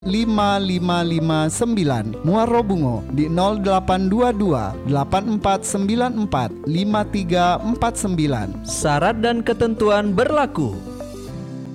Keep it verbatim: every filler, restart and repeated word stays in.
lima lima lima sembilan. Muaro Bungo di nol delapan dua dua delapan empat sembilan empat lima tiga empat sembilan. Syarat dan ketentuan berlaku.